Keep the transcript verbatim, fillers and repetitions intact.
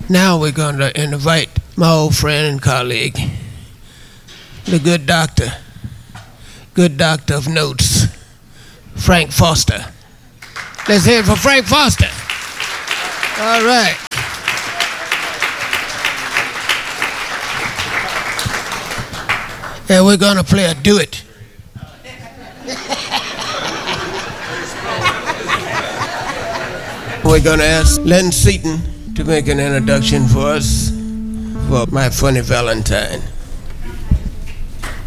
Now we're going to invite my old friend and colleague, the good doctor, good doctor of notes, Frank Foster. Let's hear it for Frank Foster. All right. And we're going to play a duet. We're going to ask Len Seaton to make an introduction for us for My Funny Valentine.